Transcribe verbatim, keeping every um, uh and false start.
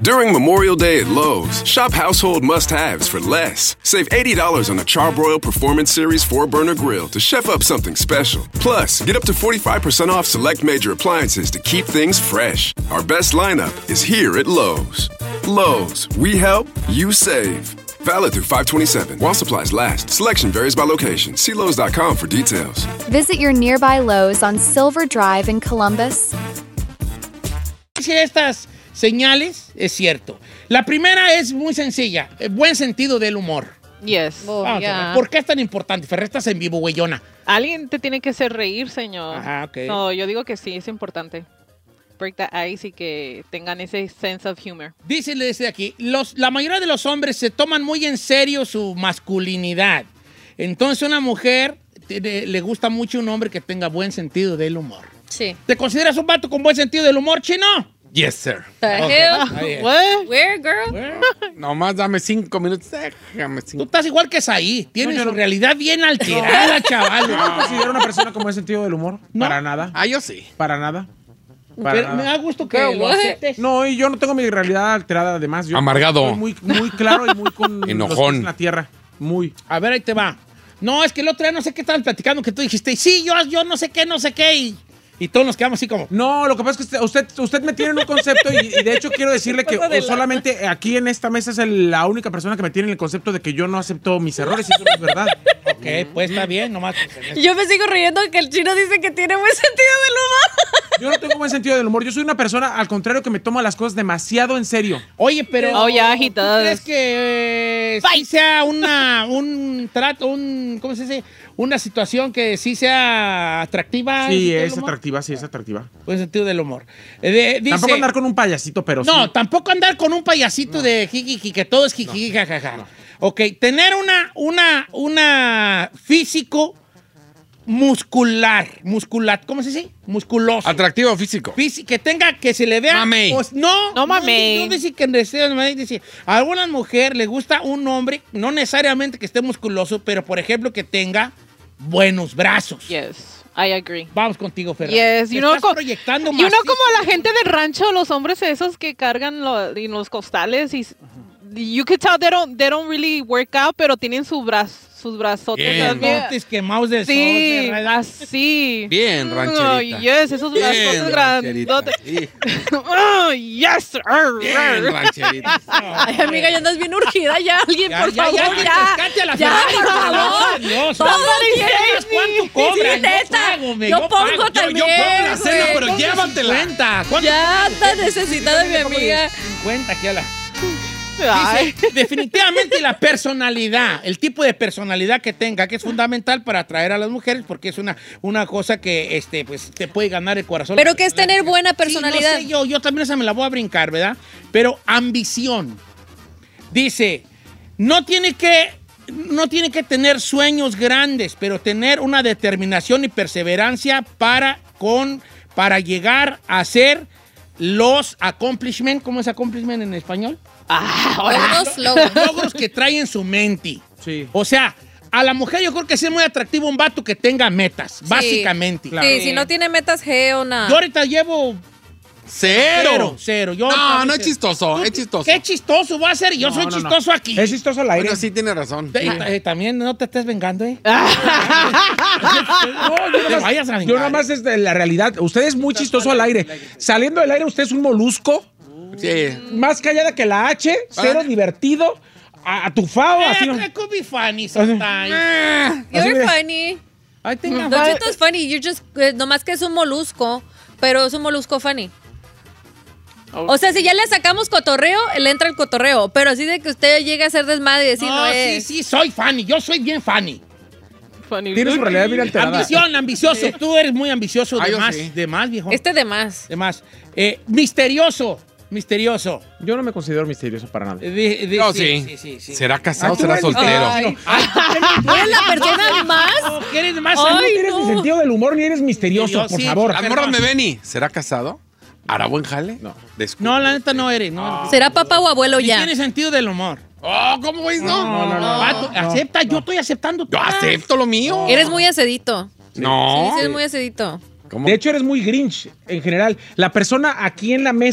During Memorial Day at Lowe's, shop household must-haves for less. Save eighty dollars on a Charbroil Performance Series four burner grill to chef up something special. Plus, get up to forty-five percent off select major appliances to keep things fresh. Our best lineup is here at Lowe's. Lowe's, we help, you save. Valid through five twenty-seven. While supplies last. Selection varies by location. See Lowe's dot com for details. Visit your nearby Lowe's on Silver Drive in Columbus. Estas señales, es cierto. La primera es muy sencilla. Buen sentido del humor. Yes. Oh, Vamos yeah. a ver. ¿Por qué es tan importante? Ferrer, estás en vivo, güeyona. Alguien te tiene que hacer reír, señor. Ajá, ok. No, yo digo que sí, es importante. Break the ice y que tengan ese sense of humor. Dice desde aquí, los, la mayoría de los hombres se toman muy en serio su masculinidad. Entonces una mujer te, le gusta mucho un hombre que tenga buen sentido del humor. Sí. ¿Te consideras un vato con buen sentido del humor, chino? Yes, sir. The Okay. hell? What? Where, girl? Where? Nomás dame cinco minutos. Déjame cinco. Tú estás igual que Saí. Tienes No, yo su no. realidad bien alterada, chaval. ¿No me considero una persona con buen sentido del humor? No. Para nada. Ah, yo sí. Para nada. Para Pero nada. me da gusto que Girl, lo what? aceptes. No, y yo no tengo mi realidad alterada además. Yo Amargado. Soy muy, muy claro y muy con Enojón. los pies en la tierra. Muy. A ver, ahí te va. No, es que el otro día no sé qué estabas platicando que tú dijiste, sí, yo, yo no sé qué, no sé qué. Y, y todos nos quedamos así como... No, lo que pasa es que usted, usted, usted me tiene en un concepto y, y de hecho quiero decirle que solamente aquí en esta mesa es el- la única persona que me tiene en el concepto de que yo no acepto mis errores y eso no es verdad. Ok, pues está bien, nomás. Yo me sigo riendo que el chino dice que tiene buen sentido del humor. Yo no tengo buen sentido del humor. Yo soy una persona, al contrario, que me toma las cosas demasiado en serio. Oye, pero... Oh, yeah, he ¿tú does. crees que eh, sí sea una, un trato, un... ¿Cómo se dice? Una situación que sí sea atractiva? Sí, ¿sentido del es humor? atractiva, sí, es atractiva. Buen sentido del humor. Eh, de- dice, Tampoco andar con un payasito, pero No, sí. tampoco andar con un payasito de jiji, que todo es jiji, jajaja. Ok, tener una, una, una físico muscular, muscular, ¿cómo se dice? Musculoso. Atractivo físico. Físi- que tenga, que se le vea. Mamey. Pues, no, No mamey. No, no dice que deseo, no dice. A algunas mujeres le gusta un hombre, no necesariamente que esté musculoso, pero por ejemplo que tenga buenos brazos. Yes, I agree. Vamos contigo, Ferran. Yes, Te you know, estás co- proyectando Y uno macizo. como la gente del rancho, los hombres esos que cargan lo- en los costales y you can tell they don't, they don't really work out, pero tienen su brazo, sus brazotes. Bien. también. Montes quemados del Sí, sol, Ferran. así. Bien, rancherita. Oh, yes, esos Bien, brazotes rancherita. grandotes. Sí. Oh, yes. arr, Bien, arr. rancherita. Ay, amiga, ya andas bien urgida. Ya, alguien, Ya, por ya, favor, ya, ya. rescate a la Ya, Ferrari, por favor. Dios. Todo ¿Sabes ¿Cuánto cobran? Sí, neta. pago, me- Yo yo pongo pago. Yo- también, Yo pongo la cena, güey. pero Pongo llévatela. cincuenta. ¿Cuánto? Ya está necesitada mi amiga. cincuenta aquí a la... Ay. Dice, definitivamente la personalidad, el tipo de personalidad que tenga, que es fundamental para atraer a las mujeres, porque es una, una cosa que este, pues, te puede ganar el corazón. Pero que es tener buena Sí, personalidad. no sé, yo, yo también esa me la voy a brincar, ¿verdad? Pero ambición. Dice, no tiene que, no tiene que tener sueños grandes, pero tener una determinación y perseverancia para, con, para llegar a hacer los accomplishment, ¿cómo es accomplishment en español? Logros, logros. Logros que trae en su mente. Sí. O sea, a la mujer yo creo que sí es muy atractivo un vato que tenga metas, básicamente. Sí, si no tiene metas G o nada. Yo ahorita llevo Cero. cero, cero. Yo No, ahorita- no es chistoso, es chistoso. ¿Qué chistoso va a ser? Yo No, soy no, no. chistoso aquí. Es chistoso al aire. Bueno, sí tiene razón. Eh, eh, también no te estés vengando, ¿eh? No, no te vayas a vengar. Yo nada más es de la realidad. Usted es muy chistoso al aire. Saliendo del aire, usted es un molusco. Sí. Más callada que la H. Cero Ah. divertido. a- Atufado. Eh, Así. it could be funny sometimes. Así You're de- funny. I think I'm Don Cheto es funny. You're just, eh, nomás que es un molusco, pero es un molusco funny. O sea, si ya le sacamos cotorreo, le entra el cotorreo. Pero así de que usted llegue a hacer desmadre y decir, no, No, sí, es. sí, soy funny. Yo soy bien funny. Funny. Tiene su realidad bien alterada. Ambición, ambicioso. Tú eres muy ambicioso. Ah, De yo más, sí. de más, viejo. Este de más. De más. Eh, misterioso. Misterioso. Yo no me considero misterioso para nada. Eh, di- di- No, sí, sí. sí, sí, sí. ¿Será casado o Ah, tú será eres soltero? Ay. Ay, ¿Tú eres la persona más? no, que eres más. Ay, No tienes no. ni sentido del humor ni eres misterioso, Yo por sí, favor. La morra me ven y ¿será casado? ¿Hará buen jale? No. Descubre. No, la neta no eres. No. ¿Será papá o abuelo Y ya? tiene sentido del humor. Oh, ¿cómo ves? No. No, no, no. Vato, acepta, yo estoy aceptando. Yo acepto lo mío. Eres muy acedito. No. Sí, sí, eres muy acedito. ¿Cómo? De hecho, eres muy Grinch en general. La persona aquí en la mesa